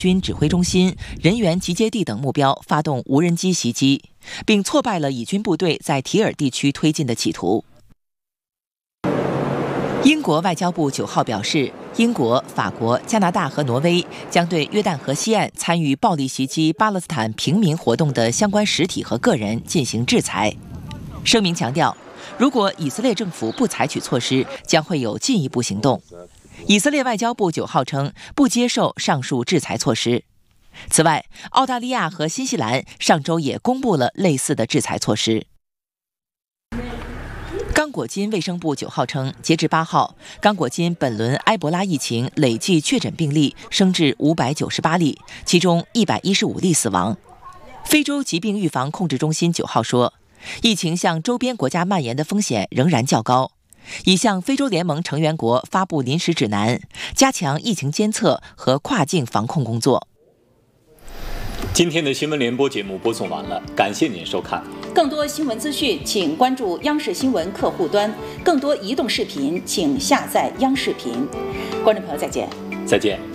军指挥中心、人员集结地等目标发动无人机袭击，并挫败了以军部队在提尔地区推进的企图。英国外交部9号表示，英国、法国、加拿大和挪威将对约旦河西岸参与暴力袭击巴勒斯坦平民活动的相关实体和个人进行制裁。声明强调，如果以色列政府不采取措施，将会有进一步行动。以色列外交部9号称不接受上述制裁措施。此外，澳大利亚和新西兰上周也公布了类似的制裁措施。刚果金卫生部9号称，截至8号，刚果金本轮埃博拉疫情累计确诊病例升至598例，其中115例死亡。非洲疾病预防控制中心9号说，疫情向周边国家蔓延的风险仍然较高，已向非洲联盟成员国发布临时指南，加强疫情监测和跨境防控工作。 今天的新闻联播节目播送完了，感谢您收看。 更多新闻资讯，请关注央视新闻客户端；更多移动视频，请下载央视频。观众朋友，再见。 再见。